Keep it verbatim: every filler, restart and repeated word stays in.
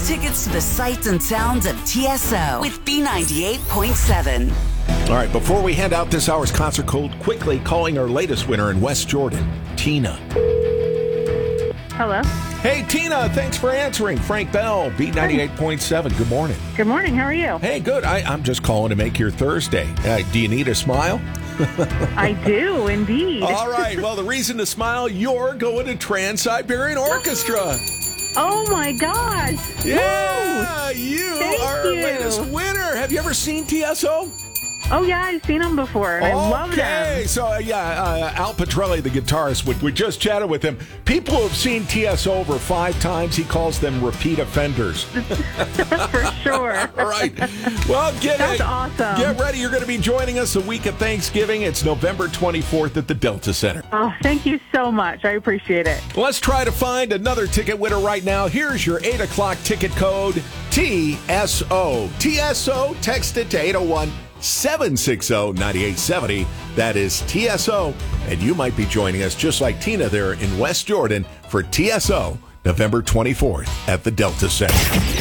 Advance tickets to the sights and sounds of T S O with B ninety-eight point seven. All right, before we hand out this hour's concert code, quickly calling our latest winner in West Jordan, Tina. Hello. Hey, Tina, thanks for answering. Frank Bell, B ninety-eight point seven. Good morning. Good morning. How are you? Hey, good. I, I'm just calling to make your Thursday. Uh, do you need a smile? I do, indeed. All right. Well, the reason to smile, you're going to Trans-Siberian Orchestra. Oh, my gosh. Yeah, Woo! you Thank are our you. latest winner. Have you ever seen T S O? Oh, yeah, I've seen them before, and I love Okay, them. so uh, yeah, uh, Al Petrelli, the guitarist, we, we just chatted with him. People who have seen T S O over five times, he calls them repeat offenders. For sure. All right. Well, get That's it. awesome. Get ready. You're going to be joining us the week of Thanksgiving. It's November twenty-fourth at the Delta Center. Oh, thank you so much. I appreciate it. Let's try to find another ticket winner right now. Here's your eight o'clock ticket code, T S O. T S O, text it to eight oh one, seven six zero, nine eight seven zero. That is T S O. And you might be joining us just like Tina there in West Jordan for T S O, November twenty-fourth at the Delta Center.